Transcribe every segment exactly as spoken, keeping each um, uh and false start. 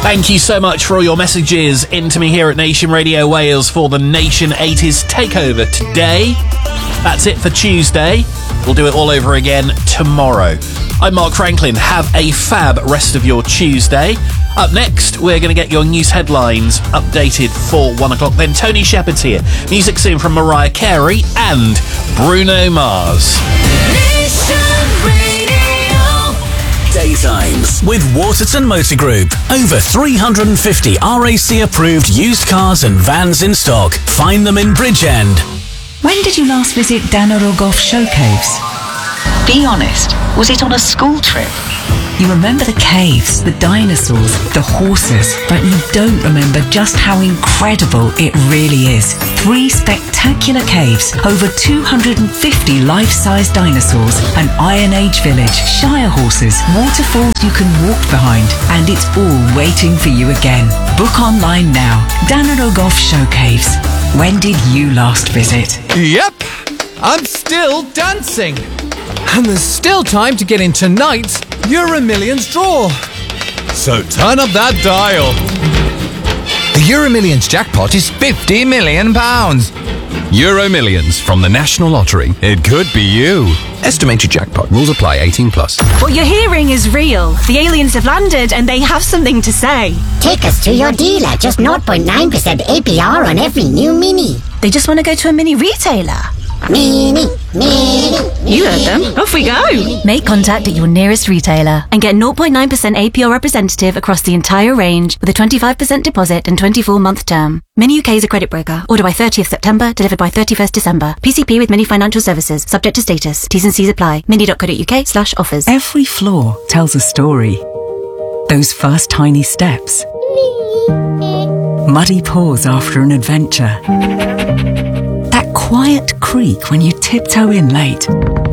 Thank you so much for all your messages into me here at Nation Radio Wales for the Nation eighties Takeover today. That's it for Tuesday. We'll do it all over again tomorrow. I'm Mark Franklin. Have a fab rest of your Tuesday. Up next, we're going to get your news headlines updated for one o'clock. Then Tony Shepard's here. Music soon from Mariah Carey and Bruno Mars. Daytimes with Waterton Motor Group. Over three hundred fifty R A C approved used cars and vans in stock. Find them in Bridgend. When did you last visit Danorogoff Show Caves? Be honest, was it on a school trip? You remember the caves, the dinosaurs, the horses, but you don't remember just how incredible it really is. Three spectacular caves, over two hundred fifty life-size dinosaurs, an Iron Age village, Shire horses, waterfalls you can walk behind, and it's all waiting for you again. Book online now. Danorogoff Show Caves. When did you last visit? Yep, I'm still dancing. And there's still time to get in tonight's Euro Millions draw. So turn up that dial. The Euro Millions jackpot is fifty million pounds. Euro Millions from the National Lottery. It could be you. Estimated jackpot. Rules apply. eighteen plus. What you're hearing is real. The aliens have landed and they have something to say. Take us to your dealer. Just zero point nine percent A P R on every new Mini. They just want to go to a mini retailer. Mini, mini. You heard them. Off we go. Make contact at your nearest retailer and get zero point nine percent A P R representative across the entire range with a twenty-five percent deposit and twenty-four month term. Mini U K is a credit broker. Order by thirtieth September, delivered by thirty-first December. P C P with Mini Financial Services. Subject to status. T's and C's apply. mini.co.uk slash offers. Every floor tells a story. Those first tiny steps. Muddy paws after an adventure. That quiet creak when you tiptoe in late.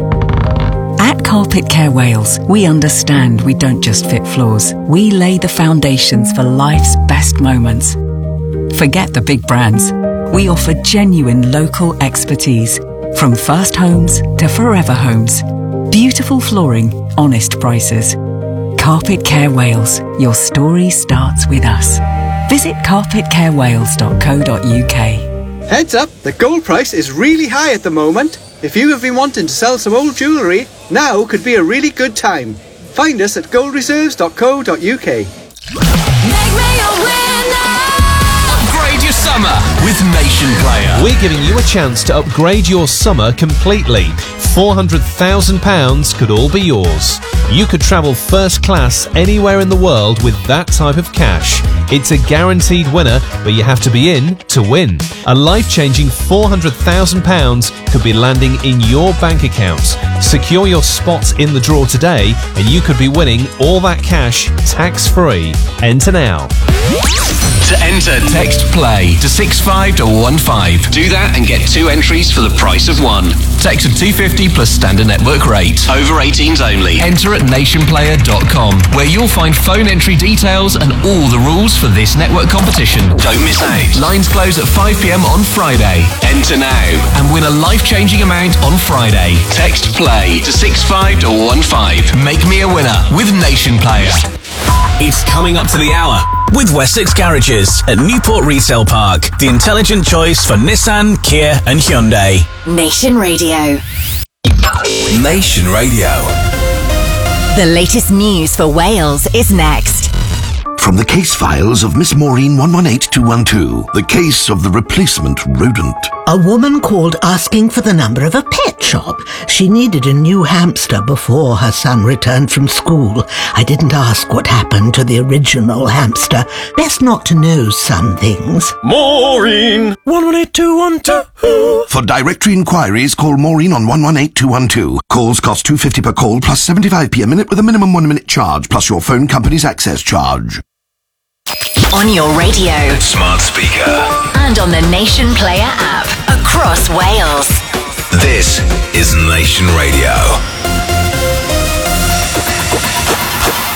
At Carpet Care Wales, we understand we don't just fit floors. We lay the foundations for life's best moments. Forget the big brands. We offer genuine local expertise. From first homes to forever homes. Beautiful flooring, honest prices. Carpet Care Wales. Your story starts with us. Visit carpet care wales dot co dot uk. Heads up, the gold price is really high at the moment. If you have been wanting to sell some old jewellery, now could be a really good time. Find us at gold reserves dot co dot uk. Make me a winner. Upgrade your summer with Nation Player. We're giving you a chance to upgrade your summer completely. four hundred thousand pounds could all be yours. You could travel first class anywhere in the world with that type of cash. It's a guaranteed winner, but you have to be in to win. A life-changing four hundred thousand pounds could be landing in your bank account. Secure your spot in the draw today, and you could be winning all that cash tax-free. Enter now. To enter, text PLAY to six five one five. Do that and get two entries for the price of one. Text of two fifty plus standard network rate. Over eighteens only. Enter at nation player dot com, where you'll find phone entry details and all the rules for this network competition. Don't miss out. Lines close at five p.m. on Friday. Enter now and win a life-changing amount on Friday. Text PLAY to six five one five. Make me a winner with Nation Player. It's coming up to the hour with Wessex Garages at Newport Retail Park. The intelligent choice for Nissan, Kia and Hyundai. Nation Radio. Nation Radio. The latest news for Wales is next. From the case files of Miss Maureen one one eight two one two, the case of the replacement rodent. A woman called asking for the number of a pet shop. She needed a new hamster before her son returned from school. I didn't ask what happened to the original hamster. Best not to know some things. Maureen one one eight two one two. For directory inquiries, call Maureen on one one eight two one two. Calls cost two fifty per call plus seventy-five p a minute with a minimum one minute charge plus your phone company's access charge. On your radio, smart speaker, and on the Nation Player app across Wales. This is Nation Radio.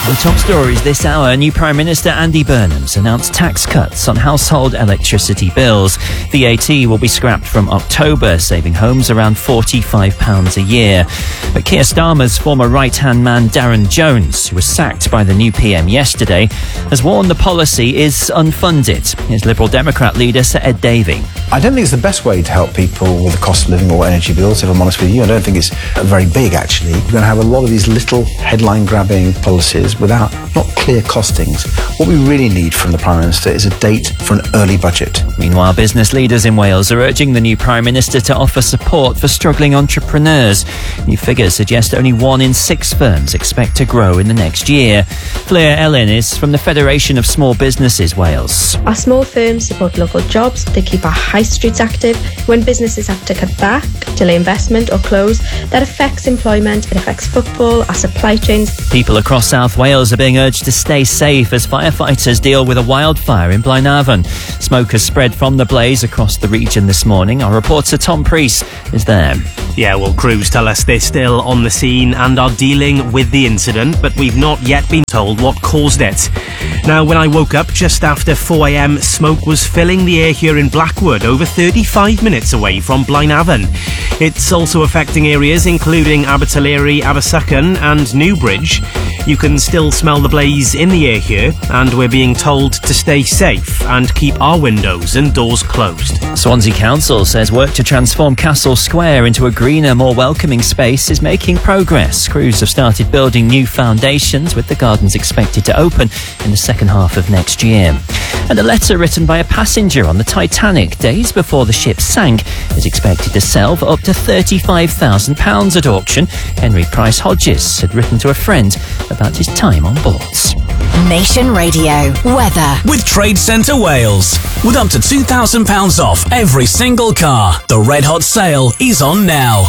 The top stories this hour, new Prime Minister Andy Burnham's announced tax cuts on household electricity bills. V A T will be scrapped from October, saving homes around forty-five pounds a year. But Keir Starmer's former right-hand man Darren Jones, who was sacked by the new P M yesterday, has warned the policy is unfunded. Here's Liberal Democrat leader Sir Ed Davey. I don't think it's the best way to help people with the cost of living or energy bills, if I'm honest with you. I don't think it's very big, actually. We're going to have a lot of these little headline-grabbing policies without not clear costings. What we really need from the Prime Minister is a date for an early budget. Meanwhile, business leaders in Wales are urging the new Prime Minister to offer support for struggling entrepreneurs. New figures suggest only one in six firms expect to grow in the next year. Flair Ellen is from the Federation of Small Businesses Wales. Our small firms support local jobs, they keep our high streets active. When businesses have to cut back, delay investment or close, that affects employment, it affects footfall, our supply chains. People across South Wales are being urged to stay safe as firefighters deal with a wildfire in Blaenavon. Smoke has spread from the blaze across the region this morning. Our reporter Tom Priest is there. Yeah, well, crews tell us they're still on the scene and are dealing with the incident, but we've not yet been told what caused it. Now, when I woke up just after four a.m, smoke was filling the air here in Blackwood, over thirty-five minutes away from Blaenavon. It's also affecting areas including Abertillery, Abersucken and Newbridge. You can still smell the blaze in the air here, and we're being told to stay safe and keep our windows and doors closed. Swansea Council says work to transform Castle Square into a greener, more welcoming space is making progress. Crews have started building new foundations, with the gardens expected to open in the second half of next year. And a letter written by a passenger on the Titanic days before the ship sank is expected to sell for up to thirty-five thousand pounds at auction. Henry Price Hodges had written to a friend about his time on board. Nation Radio weather with Trade Centre Wales. With up to two thousand pounds off every single car, the red hot sale is on now.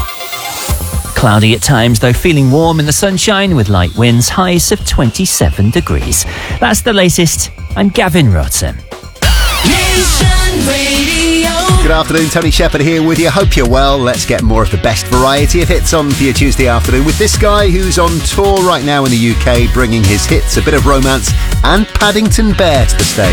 Cloudy at times, though feeling warm in the sunshine with light winds, highs of twenty-seven degrees. That's the latest. I'm Gavin Rotten. Nation Radio. Good afternoon, Tony Shepherd here with you. Hope you're well. Let's get more of the best variety of hits on for your Tuesday afternoon with this guy who's on tour right now in the U K, bringing his hits, a bit of romance and Paddington Bear to the stage.